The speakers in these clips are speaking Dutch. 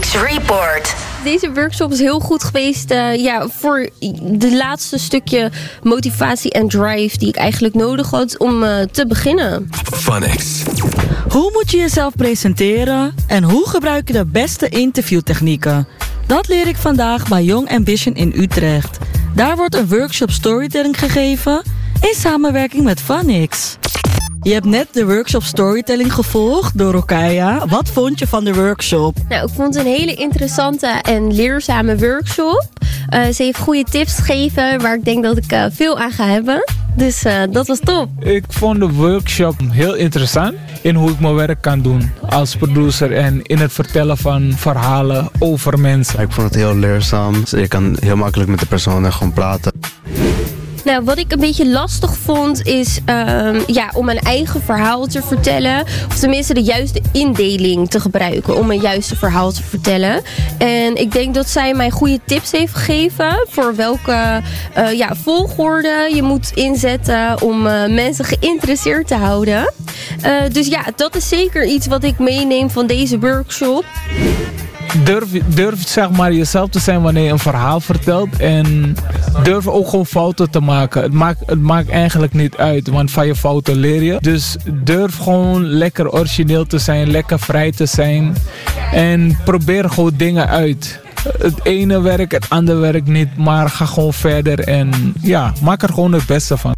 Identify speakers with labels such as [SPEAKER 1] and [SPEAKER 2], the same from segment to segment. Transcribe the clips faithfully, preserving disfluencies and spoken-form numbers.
[SPEAKER 1] News Report.
[SPEAKER 2] Deze workshop is heel goed geweest uh, ja, voor de laatste stukje motivatie en drive die ik eigenlijk nodig had om uh, te beginnen.
[SPEAKER 3] Funix.
[SPEAKER 4] Hoe moet je jezelf presenteren en hoe gebruik je de beste interviewtechnieken? Dat leer ik vandaag bij Young Ambition in Utrecht. Daar wordt een workshop storytelling gegeven in samenwerking met Funix. Je hebt net de workshop storytelling gevolgd door Rokaya. Wat vond je van de workshop?
[SPEAKER 2] Nou, ik vond het een hele interessante en leerzame workshop. Uh, ze heeft goede tips gegeven waar ik denk dat ik uh, veel aan ga hebben. Dus uh, dat was top.
[SPEAKER 5] Ik vond de workshop heel interessant in hoe ik mijn werk kan doen als producer en in het vertellen van verhalen over mensen.
[SPEAKER 6] Ik vond het heel leerzaam. Je kan heel makkelijk met de personen gewoon praten.
[SPEAKER 2] Nou, wat ik een beetje lastig vond is uh, ja, om mijn eigen verhaal te vertellen. Of tenminste de juiste indeling te gebruiken om een juiste verhaal te vertellen. En ik denk dat zij mij goede tips heeft gegeven voor welke uh, ja, volgorde je moet inzetten om uh, mensen geïnteresseerd te houden. Uh, dus ja, dat is zeker iets wat ik meeneem van deze workshop.
[SPEAKER 5] Durf, durf zeg maar jezelf te zijn wanneer je een verhaal vertelt. En durf ook gewoon fouten te maken. Het maakt, het maakt eigenlijk niet uit, want van je fouten leer je. Dus durf gewoon lekker origineel te zijn, lekker vrij te zijn. En probeer gewoon dingen uit. Het ene werkt, het andere werkt niet, maar ga gewoon verder. En ja, maak er gewoon het beste van.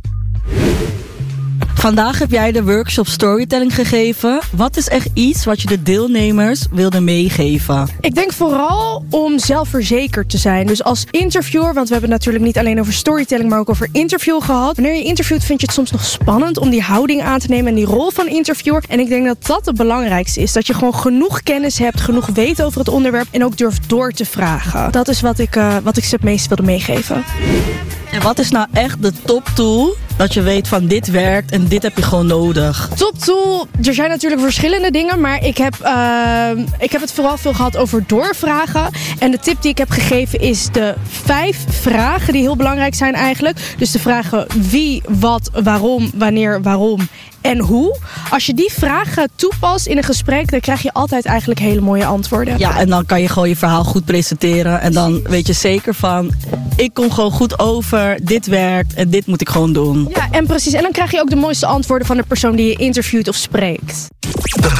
[SPEAKER 4] Vandaag heb jij de workshop storytelling gegeven. Wat is echt iets wat je de deelnemers wilde meegeven?
[SPEAKER 7] Ik denk vooral om zelfverzekerd te zijn. Dus als interviewer, want we hebben het natuurlijk niet alleen over storytelling, maar ook over interview gehad. Wanneer je interviewt vind je het soms nog spannend om die houding aan te nemen en die rol van interviewer. En ik denk dat dat het belangrijkste is. Dat je gewoon genoeg kennis hebt, genoeg weet over het onderwerp en ook durft door te vragen. Dat is wat ik, uh, wat ik ze het meest wilde meegeven.
[SPEAKER 4] En wat is nou echt de top tool dat je weet van dit werkt en dit heb je gewoon nodig?
[SPEAKER 7] Top tool, er zijn natuurlijk verschillende dingen, maar ik heb, uh, ik heb het vooral veel gehad over doorvragen. En de tip die ik heb gegeven is de vijf vragen die heel belangrijk zijn eigenlijk. Dus de vragen wie, wat, waarom, wanneer, waarom en hoe. Als je die vragen toepast in een gesprek, dan krijg je altijd eigenlijk hele mooie antwoorden.
[SPEAKER 4] Ja, en dan kan je gewoon je verhaal goed presenteren. En dan weet je zeker van, ik kom gewoon goed over, dit werkt en dit moet ik gewoon doen.
[SPEAKER 7] Ja, en precies. En dan krijg je ook de mooiste antwoorden van de persoon die je interviewt of spreekt.
[SPEAKER 3] The